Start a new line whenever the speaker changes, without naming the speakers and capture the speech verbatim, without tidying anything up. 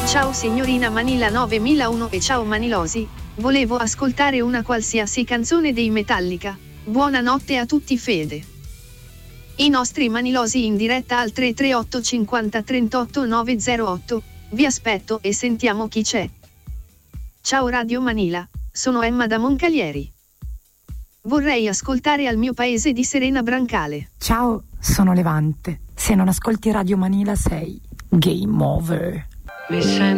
Ciao signorina Manila novemilauno e ciao Manilosi, volevo ascoltare una qualsiasi canzone dei Metallica. Buonanotte a tutti Fede. I nostri Manilosi in diretta al tre tre otto cinquanta trentotto novecentotto, vi aspetto e sentiamo chi c'è. Ciao Radio Manila, sono Emma da Moncalieri. Vorrei ascoltare Al mio paese di Serena Brancale.
Ciao, sono Levante. Se non ascolti Radio Manila sei game over.
Mi sento